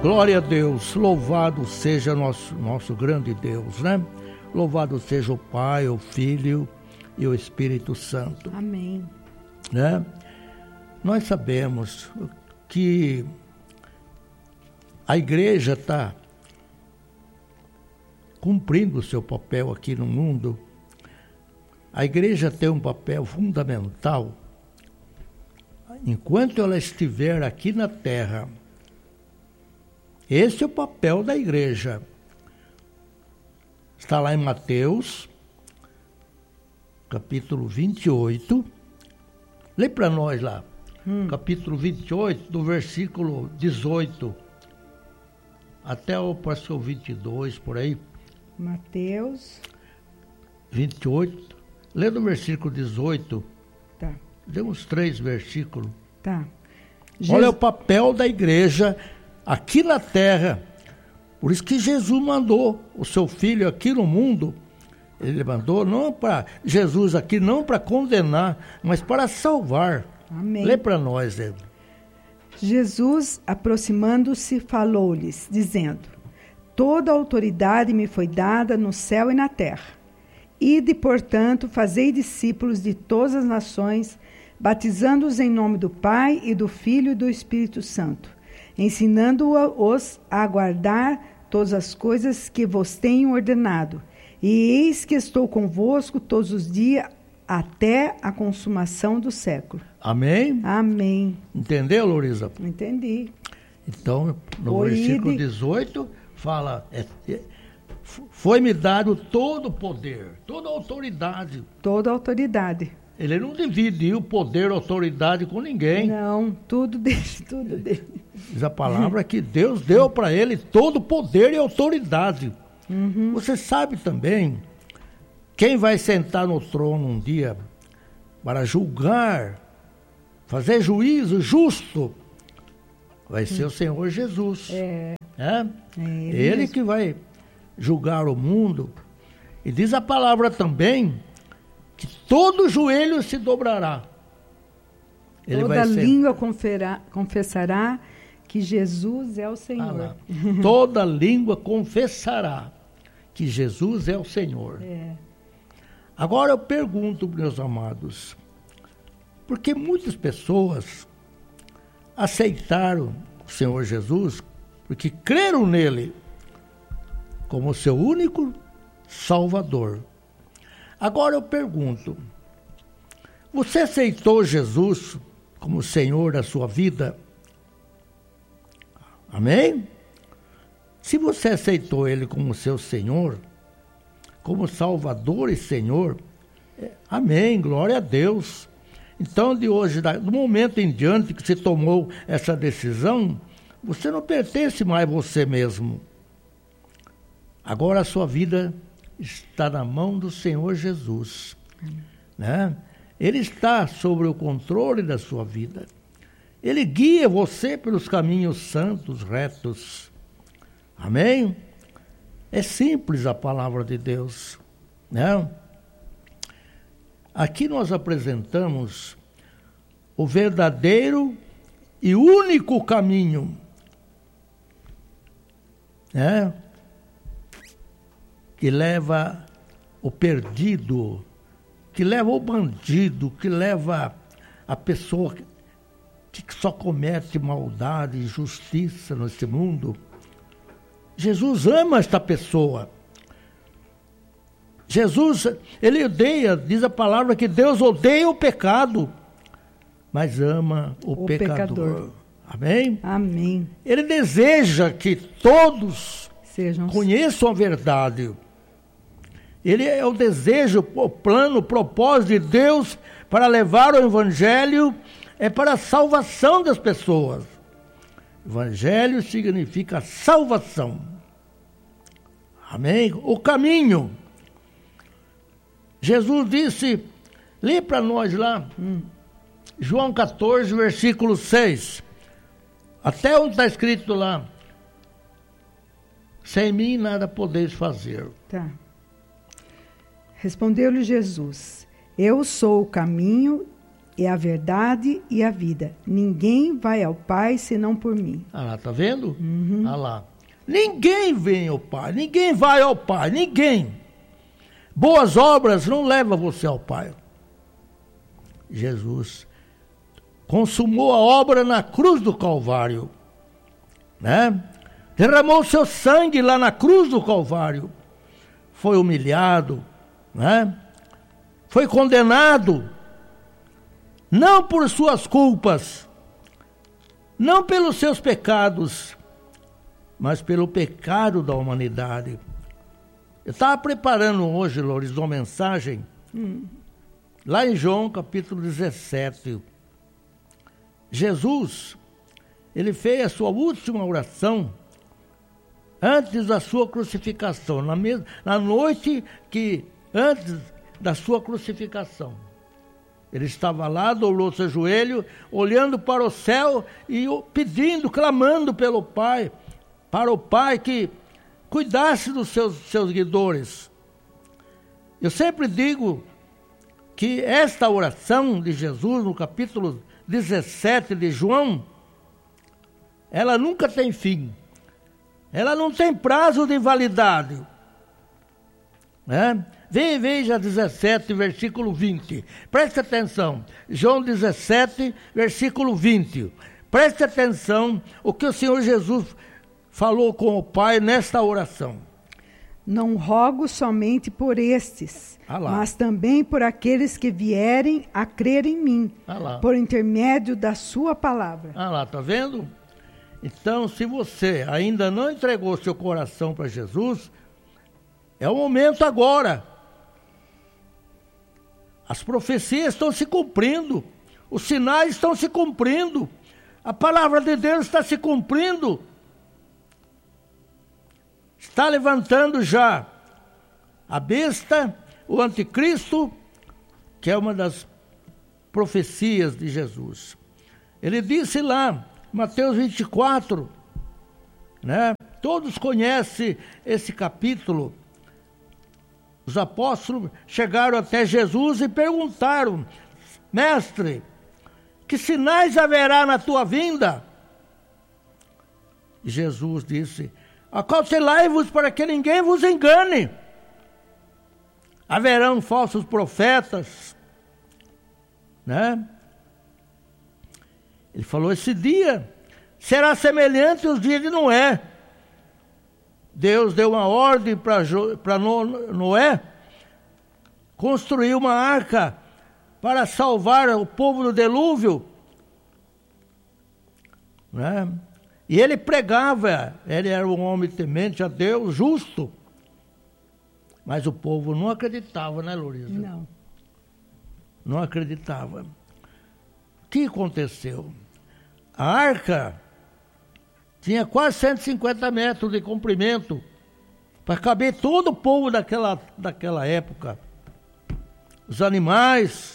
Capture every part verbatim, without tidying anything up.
Glória a Deus, louvado seja nosso, nosso grande Deus, né? Louvado seja o Pai, o Filho e o Espírito Santo. Amém. Né? Nós sabemos que a igreja está cumprindo o seu papel aqui no mundo. A igreja tem um papel fundamental. Enquanto ela estiver aqui na terra, esse é o papel da igreja. Está lá em Mateus, capítulo vinte e oito. Lê para nós lá. Hum. Capítulo vinte e oito, do versículo dezoito até o pastor vinte e dois, por aí. Mateus vinte e oito. Lê do versículo dezoito. Tá. Dê uns três versículos. Tá. Jesus... Olha o papel da igreja aqui na terra. Por isso que Jesus mandou o seu filho aqui no mundo. Ele mandou não para Jesus aqui, não para condenar, mas para salvar. Amém. Lê para nós, Ed. Jesus, aproximando-se, falou-lhes, dizendo: toda a autoridade me foi dada no céu e na terra. Ide, portanto, fazei discípulos de todas as nações, batizando-os em nome do Pai e do Filho e do Espírito Santo, ensinando-os a guardar todas as coisas que vos tenho ordenado. E eis que estou convosco todos os dias até a consumação do século. Amém? Amém. Entendeu, Lorisa? Entendi. Então, no Oide. versículo dezoito, fala... É, é, foi-me dado todo o poder, toda a autoridade. Toda a autoridade. Ele não dividiu poder e autoridade com ninguém. Não, tudo dele, tudo dele. Diz a palavra que Deus deu para ele todo o poder e autoridade. Uhum. Você sabe também quem vai sentar no trono um dia para julgar, fazer juízo justo, vai ser o Senhor Jesus. É. É? É ele, ele que vai julgar o mundo. E diz a palavra também que todo joelho se dobrará. Ele Toda vai ser... língua conferá, confessará que Jesus é o Senhor. Ah, toda língua confessará que Jesus é o Senhor. É. Agora eu pergunto, meus amados, porque muitas pessoas aceitaram o Senhor Jesus porque creram nele como seu único Salvador. Agora eu pergunto, você aceitou Jesus como Senhor da sua vida? Amém? Se você aceitou Ele como seu Senhor, como Salvador e Senhor, é, amém, glória a Deus. Então, de hoje, do momento em diante que você tomou essa decisão, você não pertence mais a você mesmo. Agora a sua vida está na mão do Senhor Jesus. Né? Ele está sobre o controle da sua vida. Ele guia você pelos caminhos santos, retos. Amém? É simples a palavra de Deus. Né? Aqui nós apresentamos o verdadeiro e único caminho. Né? Que leva o perdido, que leva o bandido, que leva a pessoa que só comete maldade e injustiça nesse mundo. Jesus ama esta pessoa. Jesus, ele odeia, diz a palavra que Deus odeia o pecado, mas ama o, o pecador. pecador. Amém? Amém. Ele deseja que todos Sejam... conheçam a verdade. Ele é o desejo, o plano, o propósito de Deus para levar o Evangelho, é para a salvação das pessoas. Evangelho significa salvação. Amém? O caminho. Jesus disse, lê para nós lá, hum. João catorze, versículo seis. Até onde está escrito lá, sem mim nada podeis fazer. Tá. Respondeu-lhe Jesus, eu sou o caminho é a verdade e a vida. Ninguém vai ao Pai senão por mim. Ah lá, tá vendo? Uhum. Ah lá. Ninguém vem ao Pai, ninguém vai ao Pai, ninguém. Boas obras não levam você ao Pai. Jesus consumou a obra na cruz do Calvário, né? Derramou seu sangue lá na cruz do Calvário. Foi humilhado, né? Foi condenado, não por suas culpas, não pelos seus pecados, mas pelo pecado da humanidade. Eu estava preparando hoje, Lourdes, uma mensagem, hum. lá em João capítulo dezessete. Jesus, ele fez a sua última oração antes da sua crucificação, na, mesma, na noite que antes da sua crucificação. Ele estava lá, dobrou seu joelho, olhando para o céu e pedindo, clamando pelo Pai, para o Pai que cuidasse dos seus, seus seguidores. Eu sempre digo que esta oração de Jesus, no capítulo dezessete de João, ela nunca tem fim. Ela não tem prazo de validade. Né? Vem, veja dezessete, versículo vinte. Preste atenção. João dezessete, versículo vinte. Preste atenção o que o Senhor Jesus falou com o Pai nesta oração. Não rogo somente por estes, ah mas também por aqueles que vierem a crer em mim, ah por intermédio da sua palavra. Ah lá, tá vendo? Então, se você ainda não entregou seu coração para Jesus, é o momento agora. As profecias estão se cumprindo, os sinais estão se cumprindo, a palavra de Deus está se cumprindo. Está levantando já a besta, o anticristo, que é uma das profecias de Jesus. Ele disse lá, Mateus vinte e quatro, né? Todos conhecem esse capítulo. Os apóstolos chegaram até Jesus e perguntaram: Mestre, que sinais haverá na tua vinda? E Jesus disse: acautelai-vos para que ninguém vos engane. Haverão falsos profetas, né? Ele falou, esse dia será semelhante aos dias de Noé. Deus deu uma ordem para Noé construir uma arca para salvar o povo do dilúvio, né? E ele pregava, ele era um homem temente a Deus, justo. Mas o povo não acreditava, né, Lourdes? Não. Não acreditava. O que aconteceu? A arca tinha quase cento e cinquenta metros de comprimento para caber todo o povo daquela, daquela época. Os animais.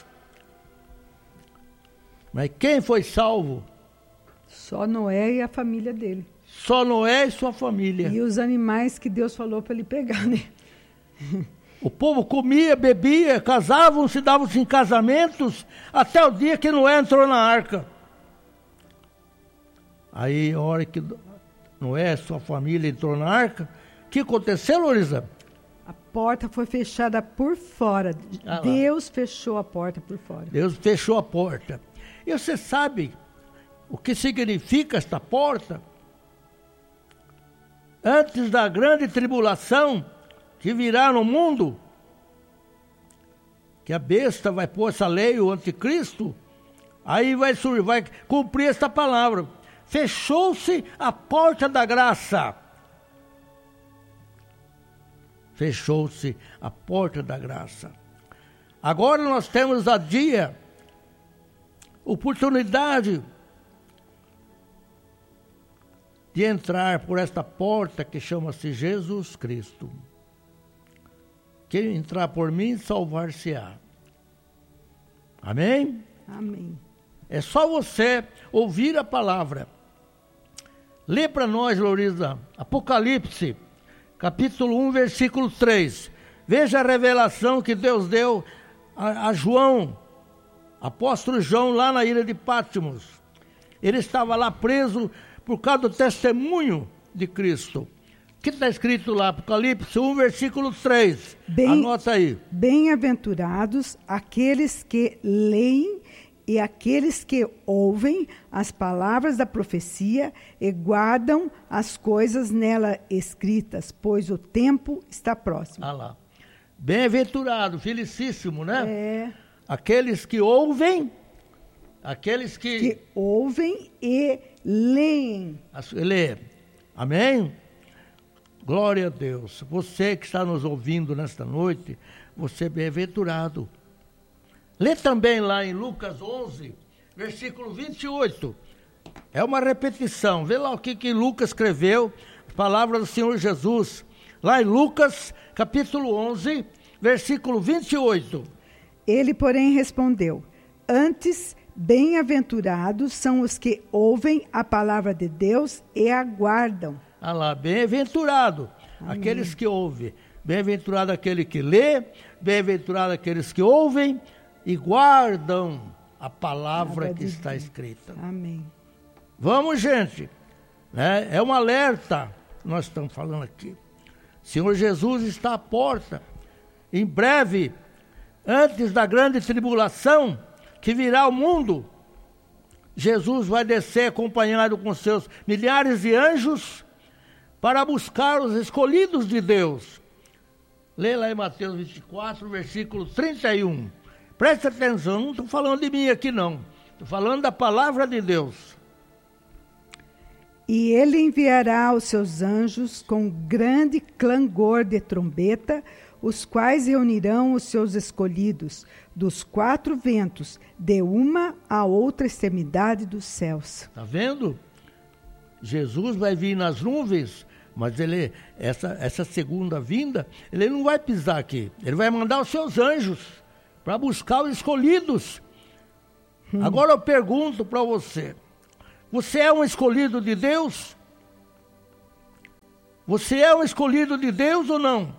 Mas quem foi salvo? Só Noé e a família dele. Só Noé e sua família. E os animais que Deus falou para ele pegar, né? O povo comia, bebia, casavam-se, davam-se em casamentos, até o dia que Noé entrou na arca. Aí, a hora que Noé e sua família entrou na arca, o que aconteceu, Lorisa? A porta foi fechada por fora. Ah, Deus fechou a porta por fora. Deus fechou a porta. E você sabe o que significa esta porta? Antes da grande tribulação que virá no mundo, que a besta vai pôr essa lei, o anticristo, aí vai, vai cumprir esta palavra. Fechou-se a porta da graça. Fechou-se a porta da graça. Agora nós temos a dia, oportunidade de entrar por esta porta que chama-se Jesus Cristo. Quem entrar por mim, salvar-se-á. Amém? Amém. É só você ouvir a palavra. Lê para nós, Lorisa, Apocalipse, capítulo um, versículo três. Veja a revelação que Deus deu a, a João, Apóstolo João, lá na ilha de Patmos, ele estava lá preso por causa do testemunho de Cristo. O que está escrito lá? Apocalipse um, versículo três. Bem, anota aí. Bem-aventurados aqueles que leem e aqueles que ouvem as palavras da profecia e guardam as coisas nela escritas, pois o tempo está próximo. Ah lá. Bem-aventurado, felicíssimo, né? É. Aqueles que ouvem, aqueles que... Que ouvem e leem. Lê. Amém? Glória a Deus. Você que está nos ouvindo nesta noite, você é bem-aventurado. Lê também lá em Lucas onze, versículo vinte e oito. É uma repetição. Vê lá o que, que Lucas escreveu, a palavra do Senhor Jesus. Lá em Lucas, capítulo onze, versículo vinte e oito. Ele, porém, respondeu: antes, bem-aventurados são os que ouvem a palavra de Deus e aguardam. Ah lá, bem-aventurado, aqueles que ouvem. Bem-aventurado aquele que lê, bem-aventurado aqueles que ouvem e guardam a palavra que está escrita. Amém. Vamos, gente. Né? É um alerta que nós estamos falando aqui. Senhor Jesus está à porta. Em breve, antes da grande tribulação que virá ao mundo, Jesus vai descer acompanhado com seus milhares de anjos para buscar os escolhidos de Deus. Lê lá em Mateus vinte e quatro, versículo trinta e um. Preste atenção, não estou falando de mim aqui não. Estou falando da palavra de Deus. E ele enviará os seus anjos com grande clangor de trombeta, os quais reunirão os seus escolhidos dos quatro ventos, de uma a outra extremidade dos céus. Está vendo? Jesus vai vir nas nuvens, mas ele, essa, essa segunda vinda, ele não vai pisar aqui. Ele vai mandar os seus anjos para buscar os escolhidos. Hum. Agora eu pergunto para você, você é um escolhido de Deus? Você é um escolhido de Deus ou não?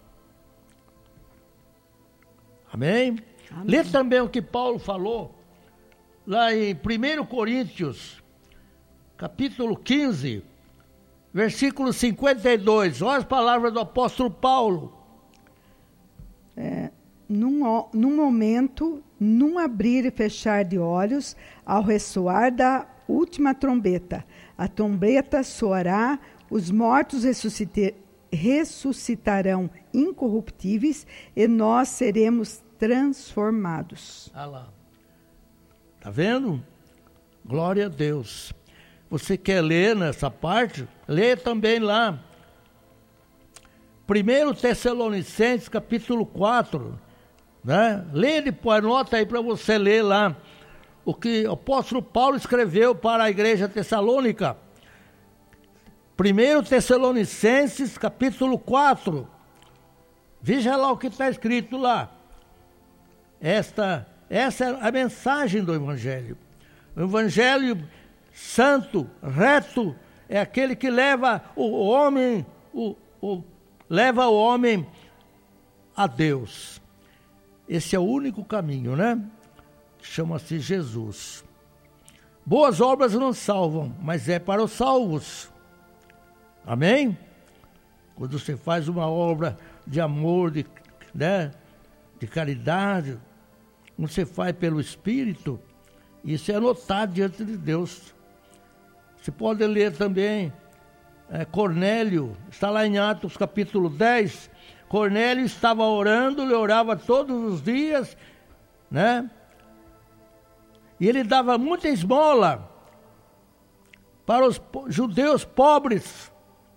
Amém? Amém. Lê também o que Paulo falou, lá em primeira Coríntios, capítulo quinze, versículo cinquenta e dois. Olha as palavras do apóstolo Paulo. É, num, num momento, num abrir e fechar de olhos, ao ressoar da última trombeta, a trombeta soará, os mortos ressuscite, ressuscitarão incorruptíveis e nós seremos transformados. Ah lá. Tá vendo? Glória a Deus. Você quer ler nessa parte? Lê também lá. primeira Tessalonicenses, capítulo quatro. Né? Lê depois, anota aí para você ler lá o que o apóstolo Paulo escreveu para a igreja tessalônica. primeira Tessalonicenses, capítulo quatro. Veja lá o que está escrito lá. Esta, essa é a mensagem do Evangelho. O Evangelho santo, reto, é aquele que leva o homem, o, o, leva o homem a Deus. Esse é o único caminho, né? Chama-se Jesus. Boas obras não salvam, mas é para os salvos. Amém? Quando você faz uma obra de amor, de, né, de caridade, você faz pelo Espírito, isso é notado diante de Deus. Você pode ler também é, Cornélio, está lá em Atos capítulo dez. Cornélio estava orando, ele orava todos os dias, né? E ele dava muita esmola para os judeus pobres.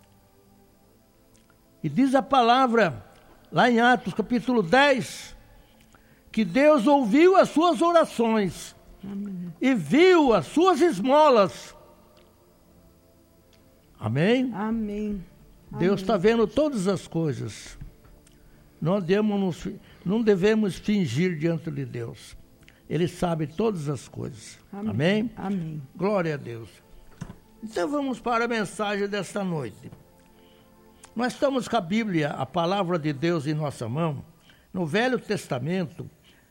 E diz a palavra, lá em Atos capítulo dez, que Deus ouviu as suas orações. Amém. E viu as suas esmolas. Amém? Amém. Deus está vendo todas as coisas. Não devemos, não devemos fingir diante de Deus. Ele sabe todas as coisas. Amém? Amém? Amém. Glória a Deus. Então vamos para a mensagem desta noite. Nós estamos com a Bíblia, a palavra de Deus em nossa mão. No Velho Testamento,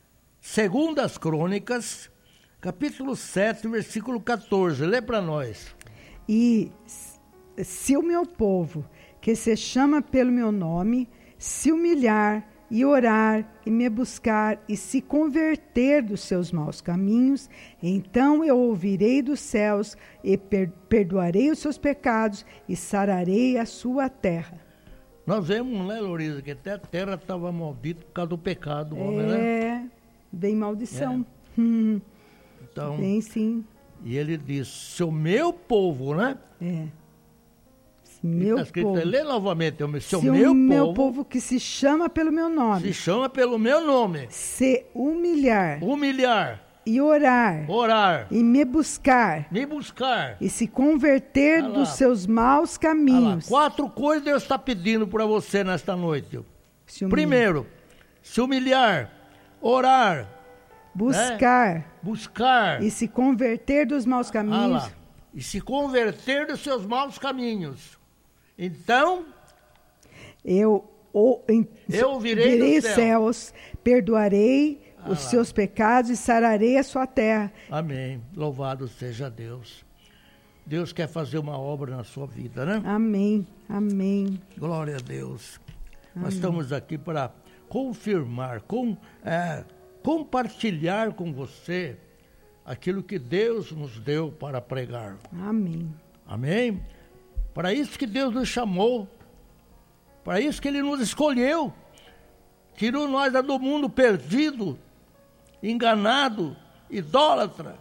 Segundas Crônicas, capítulo sete, versículo quatorze. Lê para nós. E se o meu povo, que se chama pelo meu nome, se humilhar e orar e me buscar e se converter dos seus maus caminhos, então eu ouvirei dos céus e per- perdoarei os seus pecados e sararei a sua terra. Nós vemos, né, Loriza, que até a terra estava maldita por causa do pecado do homem, né? É, bem maldição. É. Hum, então, bem sim. E ele diz, se o meu povo, né? É. Meu tá escrito, povo. lê novamente, se o se meu, o meu povo, povo que se chama pelo meu nome, se chama pelo meu nome, se humilhar, humilhar, e orar, orar, e me buscar, me buscar, e se converter ah dos seus maus caminhos. Ah Quatro coisas Deus está pedindo para você nesta noite. Se Primeiro, se humilhar, orar, buscar, né? buscar, e se converter dos maus caminhos. Ah e se converter dos seus maus caminhos. Então, eu, o, em, eu virei, virei os céus, céus, perdoarei ah os lá. seus pecados e sararei a sua terra. Amém. Louvado seja Deus. Deus quer fazer uma obra na sua vida, né? Amém, amém. Glória a Deus. Amém. Nós estamos aqui para confirmar, com, é, compartilhar com você aquilo que Deus nos deu para pregar. Amém. Amém? Para isso que Deus nos chamou, para isso que Ele nos escolheu, tirou nós do mundo perdido, enganado, idólatra,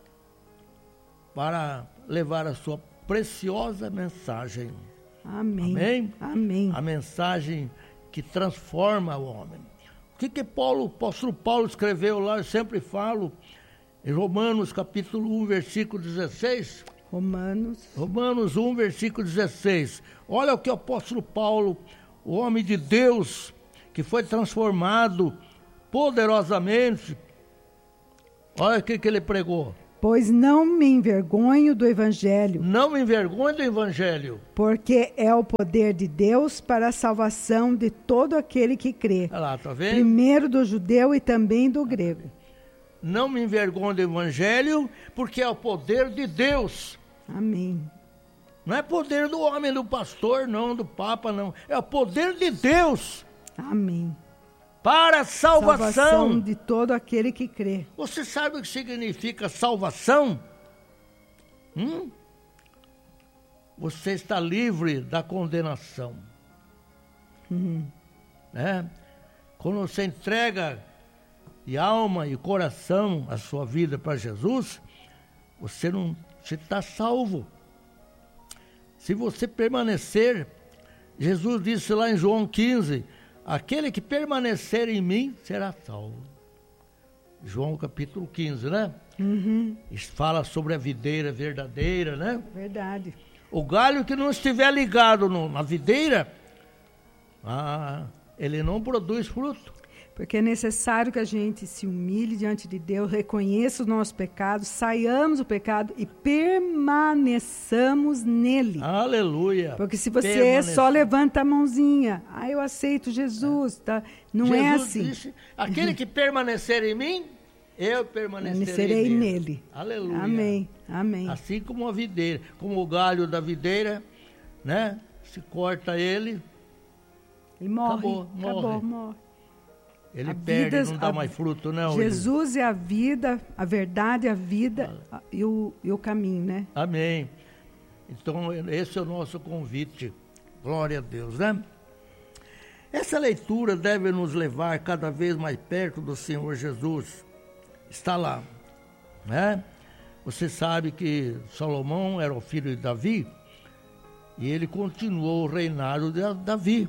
para levar a sua preciosa mensagem. Amém. Amém? Amém. A mensagem que transforma o homem. O que que Paulo, o apóstolo Paulo escreveu lá, eu sempre falo, em Romanos capítulo um, versículo dezesseis. Romanos. Romanos um, versículo dezesseis. Olha o que o apóstolo Paulo, o homem de Deus, que foi transformado poderosamente, olha o que, que ele pregou. Pois não me envergonho do evangelho. Não me envergonhe do evangelho. Porque é o poder de Deus para a salvação de todo aquele que crê. Olha lá, tá vendo? Primeiro do judeu e também do grego. Não me envergonhe do evangelho, porque é o poder de Deus. Amém. Não é poder do homem, do pastor, não, do papa, não. É o poder de Deus. Amém. Para a salvação. Salvação de todo aquele que crê. Você sabe o que significa salvação? Hum? Você está livre da condenação. Uhum. Né? Quando você entrega de alma e coração a sua vida para Jesus, você não você está salvo. Se você permanecer, Jesus disse lá em João quinze, aquele que permanecer em mim será salvo. João capítulo quinze, né? Uhum. Fala sobre a videira verdadeira, né? Verdade. O galho que não estiver ligado no, na videira, ah, ele não produz fruto. Porque é necessário que a gente se humilhe diante de Deus, reconheça os nossos pecados, saiamos do pecado e permaneçamos nele. Aleluia. Porque se você só levanta a mãozinha, ah, eu aceito Jesus, tá? Não Jesus é assim. Disse, aquele que permanecer em mim, eu permanecerei, permanecerei nele. nele. Aleluia. Amém, amém. Assim como a videira, como o galho da videira, né? Se corta ele, e morre, acabou, morre. acabou, morre. Ele A perde, vida, não dá a, mais fruto, não. Jesus é a vida, a verdade, a vida a, e, o, e o caminho, né? Amém. Então, esse é o nosso convite. Glória a Deus, né? Essa leitura deve nos levar cada vez mais perto do Senhor Jesus. Está lá, né? Você sabe que Salomão era o filho de Davi e ele continuou o reinado de Davi.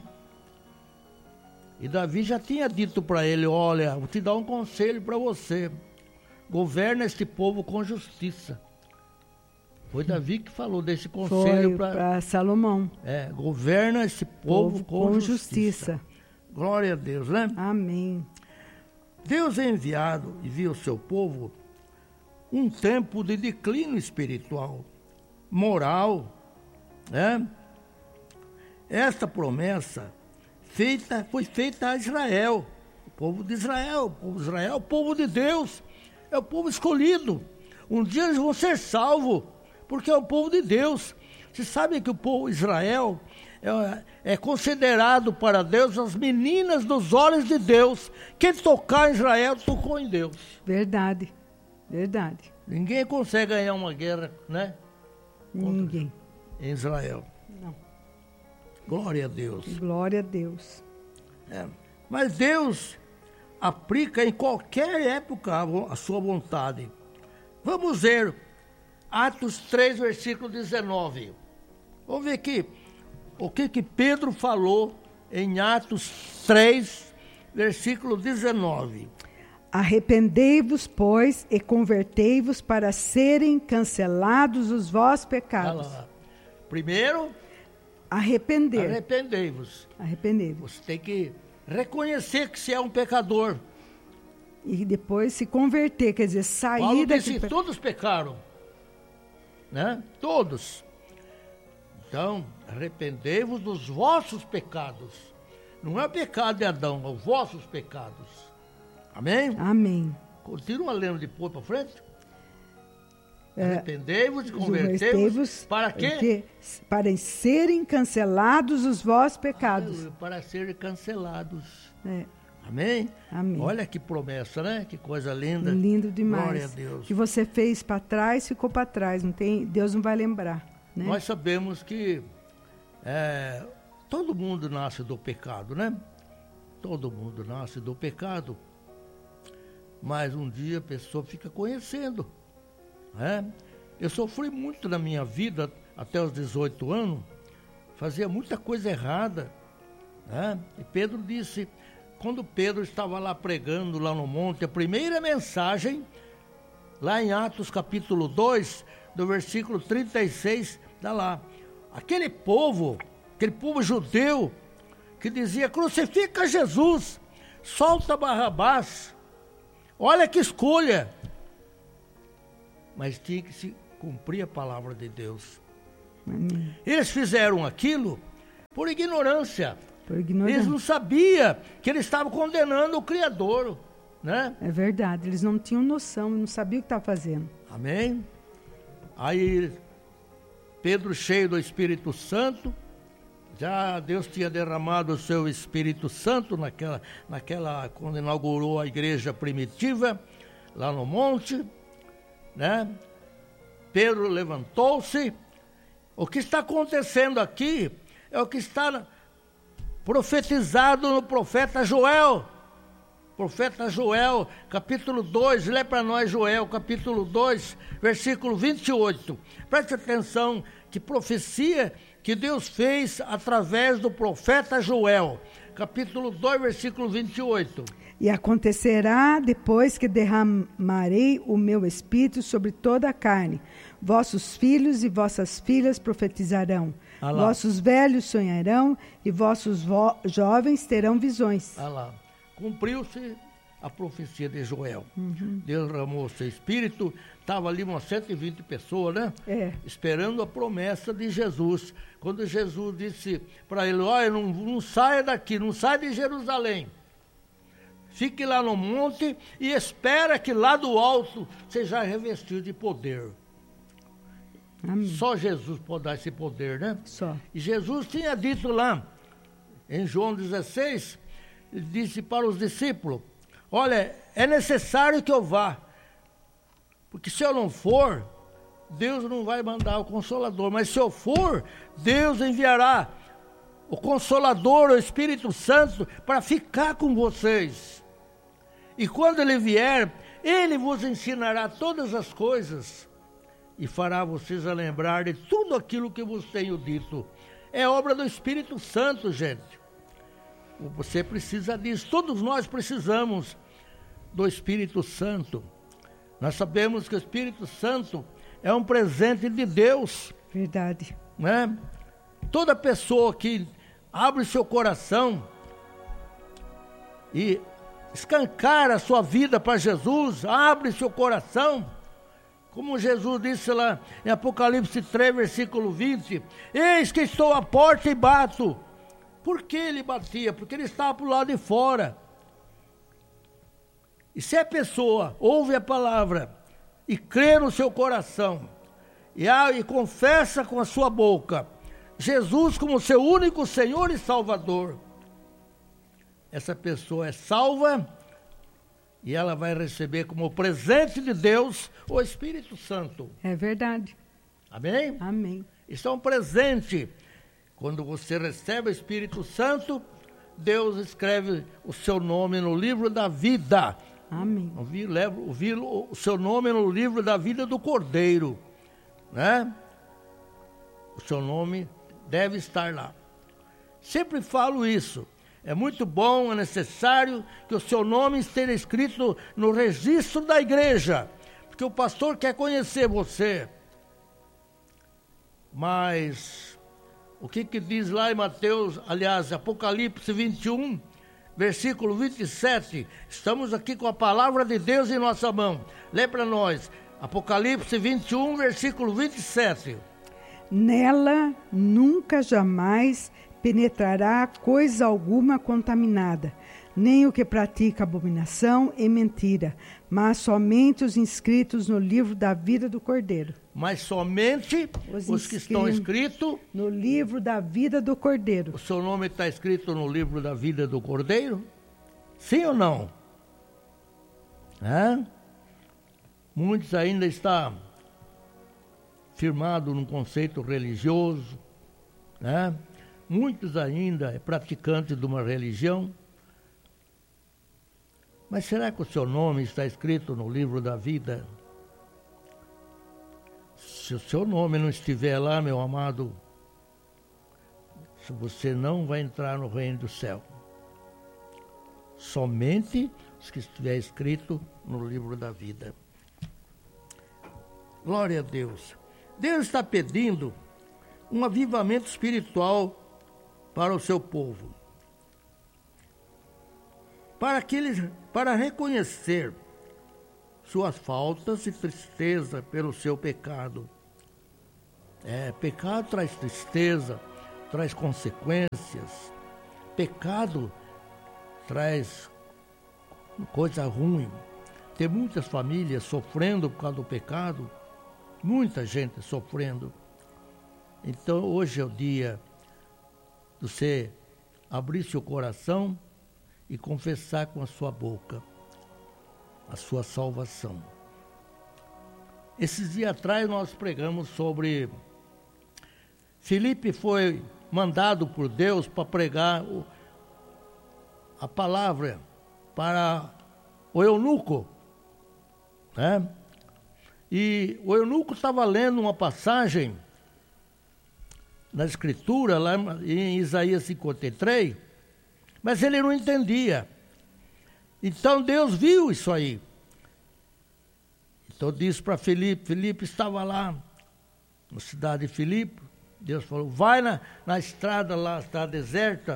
E Davi já tinha dito para ele, olha, vou te dar um conselho para você. Governa este povo com justiça. Foi Davi que falou desse conselho para Salomão. É, governa esse povo, povo com, com justiça. justiça. Glória a Deus, né? Amém. Deus é enviado e viu o seu povo um tempo de declínio espiritual, moral, né? Esta promessa feita, foi feita a Israel, povo de Israel. O povo de Israel é o povo de Deus, é o povo escolhido. Um dia eles vão ser salvos, porque é o povo de Deus. Vocês sabem que o povo de Israel é, é considerado para Deus as meninas dos olhos de Deus. Quem tocar em Israel, tocou em Deus. Verdade, verdade. Ninguém consegue ganhar uma guerra, né? Ninguém. Em Israel. Não. Glória a Deus. Glória a Deus. É, mas Deus aplica em qualquer época a sua vontade. Vamos ver Atos três, versículo dezenove. Vamos ver aqui o que, que Pedro falou em Atos três, versículo dezenove. Arrependei-vos, pois, e convertei-vos para serem cancelados os vossos pecados. Lá. Primeiro, arrepender. Arrependei-vos. Arrependei-vos. Você tem que reconhecer que você é um pecador. E depois se converter, quer dizer, sair Paulo daqui. disse, todos pecaram, né? Todos. Então, arrependei-vos dos vossos pecados. Não é o pecado de Adão, é os vossos pecados. Amém? Amém. Continua lendo depois para frente. É, arrependei-vos e convertei-vos. Para quê? Porque, para serem cancelados os vossos pecados. Para serem cancelados. É. Amém? Amém. Olha que promessa, né? Que coisa linda. Lindo demais. Glória a Deus. O que você fez para trás, ficou para trás. Não tem, Deus não vai lembrar. Né? Nós sabemos que é, todo mundo nasce do pecado, né? Todo mundo nasce do pecado. Mas um dia a pessoa fica conhecendo. Né? Eu sofri muito na minha vida até os dezoito anos. Fazia muita coisa errada. Né? E Pedro disse... Quando Pedro estava lá pregando lá no monte, a primeira mensagem, lá em Atos capítulo dois, do versículo trinta e seis, está lá. Aquele povo, aquele povo judeu, que dizia, crucifica Jesus, solta Barrabás, olha que escolha. Mas tinha que se cumprir a palavra de Deus. Amém. Eles fizeram aquilo por ignorância. Por ignorância. Eles não sabiam que eles estavam condenando o Criador, né? É verdade, eles não tinham noção, não sabiam o que estavam fazendo. Amém? Aí, Pedro, cheio do Espírito Santo, já Deus tinha derramado o seu Espírito Santo naquela, naquela, quando inaugurou a igreja primitiva, lá no monte, né? Pedro levantou-se. O que está acontecendo aqui é o que está profetizado no profeta Joel. Profeta Joel, capítulo dois, lê para nós Joel, capítulo dois, versículo vinte e oito. Preste atenção, que profecia que Deus fez através do profeta Joel. Capítulo dois, versículo vinte e oito. E acontecerá depois que derramarei o meu espírito sobre toda a carne. Vossos filhos e vossas filhas profetizarão. Ah vossos velhos sonharão e vossos jovens terão visões. Ah lá. Cumpriu-se a profecia de Joel. Uhum. Deus derramou o seu espírito. Estava ali umas cento e vinte pessoas, né? É. Esperando a promessa de Jesus. Quando Jesus disse para ele, olha, não, não saia daqui, não saia de Jerusalém. Fique lá no monte e espera que lá do alto seja revestido de poder. Amém. Só Jesus pode dar esse poder, né? Só. E Jesus tinha dito lá, em João dezesseis, ele disse para os discípulos, olha, é necessário que eu vá, porque se eu não for, Deus não vai mandar o Consolador, mas se eu for, Deus enviará o Consolador, o Espírito Santo, para ficar com vocês. E quando ele vier, ele vos ensinará todas as coisas e fará vocês a lembrar de tudo aquilo que vos tenho dito. É obra do Espírito Santo, gente. Você precisa disso, todos nós precisamos do Espírito Santo. Nós sabemos que o Espírito Santo é um presente de Deus. Verdade. Né? Toda pessoa que abre seu coração e escancara a sua vida para Jesus, abre seu coração, como Jesus disse lá em Apocalipse três, versículo vinte, eis que estou à porta e bato. Por que ele batia? Porque ele estava para o lado de fora. E se a pessoa ouve a palavra e crê no seu coração e, a, e confessa com a sua boca Jesus como seu único Senhor e Salvador, essa pessoa é salva e ela vai receber como presente de Deus o Espírito Santo. É verdade. Amém? Amém. Isso é um presente. Quando você recebe o Espírito Santo, Deus escreve o seu nome no livro da vida. Amém. Leva o seu nome no livro da vida do Cordeiro, né? O seu nome deve estar lá. Sempre falo isso. É muito bom, é necessário que o seu nome esteja escrito no registro da igreja, porque o pastor quer conhecer você. Mas o que que diz lá em Mateus, aliás, Apocalipse vinte e um, versículo vinte e sete, estamos aqui com a palavra de Deus em nossa mão. Lê para nós, Apocalipse vinte e um, versículo vinte e sete. Nela nunca jamais penetrará coisa alguma contaminada, nem o que pratica abominação e mentira, mas somente os inscritos no livro da vida do Cordeiro. Mas somente os, os que estão escritos no livro da vida do Cordeiro. O seu nome está escrito no livro da vida do Cordeiro? Sim ou não? É? Muitos ainda estão firmados num conceito religioso, né? Muitos ainda é praticantes de uma religião. Mas será que o seu nome está escrito no livro da vida? Se o seu nome não estiver lá, meu amado, você não vai entrar no reino do céu. Somente os que estiver escrito no livro da vida. Glória a Deus. Deus está pedindo um avivamento espiritual para o seu povo. Para que eles, para reconhecer suas faltas e tristeza pelo seu pecado. É, pecado traz tristeza, traz consequências. Pecado traz coisa ruim. Tem muitas famílias sofrendo por causa do pecado, muita gente sofrendo. Então hoje é o dia de você abrir seu coração e confessar com a sua boca a sua salvação. Esses dias atrás nós pregamos sobre... Filipe foi mandado por Deus para pregar o, a palavra para o eunuco, né? E o eunuco estava lendo uma passagem na Escritura, lá em Isaías cinquenta e três, mas ele não entendia. Então Deus viu isso aí. Então disse para Filipe, Filipe estava lá, na cidade de Filipe, Deus falou, vai na, na estrada lá, está deserta,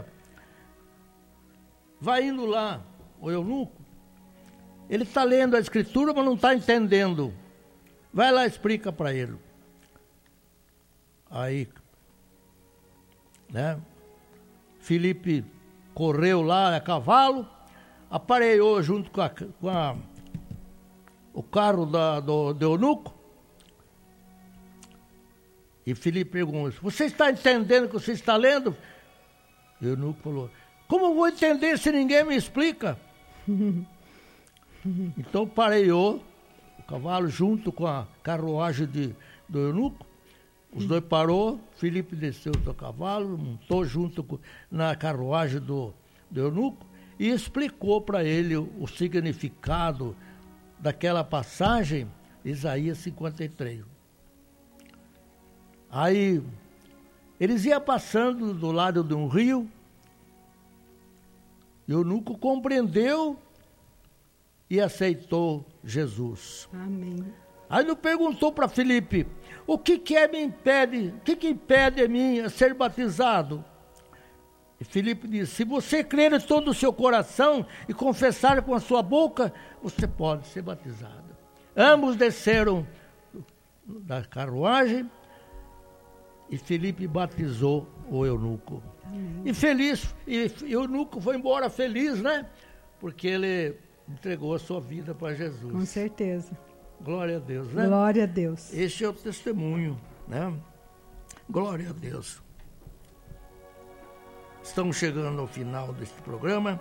vai indo lá, o eunuco, ele está lendo a Escritura, mas não está entendendo. Vai lá e explica para ele. Aí, né, Filipe correu lá a cavalo, aparelhou junto com, a, com a, o carro da, do, do eunuco, e Filipe perguntou, você está entendendo o que você está lendo? E o eunuco falou, como eu vou entender se ninguém me explica? Então pareou o cavalo junto com a carruagem de, do eunuco, os dois parou, Filipe desceu do cavalo, montou junto com, na carruagem do, do eunuco e explicou para ele o, o significado daquela passagem, Isaías cinquenta e três. Aí, eles iam passando do lado de um rio, e o eunuco compreendeu e aceitou Jesus. Amém. Aí ele perguntou para Filipe, o que que é me impede, o que que impede a mim a ser batizado? E Filipe disse, se você crer em todo o seu coração e confessar com a sua boca, você pode ser batizado. Ambos desceram da carruagem e Filipe batizou o eunuco. Amém. E feliz, e o eunuco foi embora feliz, né? Porque ele entregou a sua vida para Jesus. Com certeza. Glória a Deus, né? Glória a Deus. Este é o testemunho, né? Glória a Deus. Estamos chegando ao final deste programa.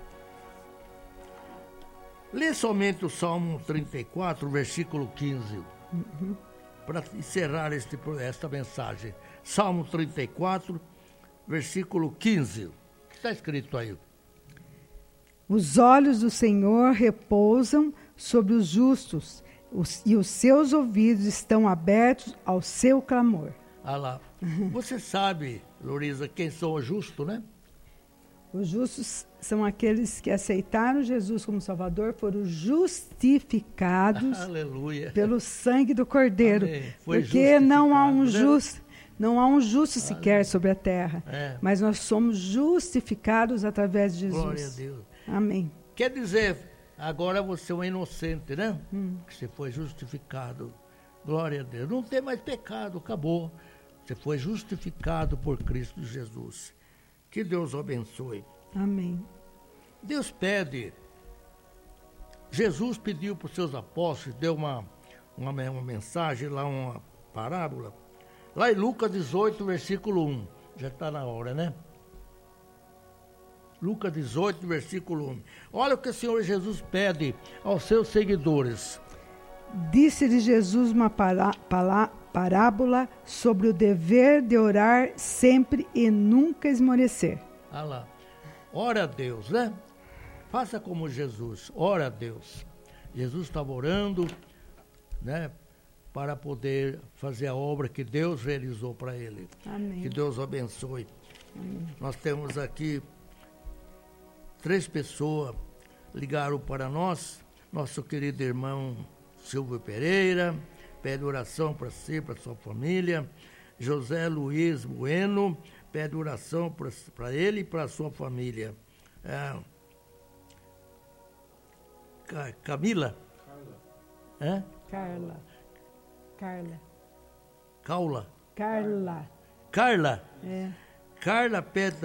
Lê somente o Salmo trinta e quatro, versículo quinze, uhum. para encerrar este, esta mensagem. Salmo trinta e quatro, versículo quinze. O que está escrito aí? Os olhos do Senhor repousam sobre os justos, os, e os seus ouvidos estão abertos ao seu clamor. Ah lá. Você sabe, Loriza, quem são os justos, né? Os justos são aqueles que aceitaram Jesus como Salvador, foram justificados Aleluia. pelo sangue do Cordeiro. Foi porque não há um né? justo, não há um justo sequer sobre a terra. É. Mas nós somos justificados através de Jesus. Glória a Deus. Amém. Quer dizer, agora você é um inocente, né? Hum. Que você foi justificado. Glória a Deus. Não tem mais pecado, acabou. Você foi justificado por Cristo Jesus. Que Deus o abençoe. Amém. Deus pede. Jesus pediu para os seus apóstolos, deu uma, uma, uma mensagem lá, uma parábola. Lá em Lucas dezoito, versículo um. Já está na hora, né? Lucas dezoito, versículo um. Olha o que o Senhor Jesus pede aos seus seguidores. Disse-lhe Jesus uma pará, pará, parábola sobre o dever de orar sempre e nunca esmorecer. Ah lá. Ora a Deus, né? Faça como Jesus, ora a Deus. Jesus estava orando, né? Para poder fazer a obra que Deus realizou para ele. Amém. Que Deus o abençoe. Amém. Nós temos aqui três pessoas ligaram para nós. Nosso querido irmão Silvio Pereira, pede oração para si, para sua família. José Luiz Bueno, pede oração para ele e para sua família. É, Camila? Carla. É? Carla. Carla. Caula? Carla. Carla? É. Carla pede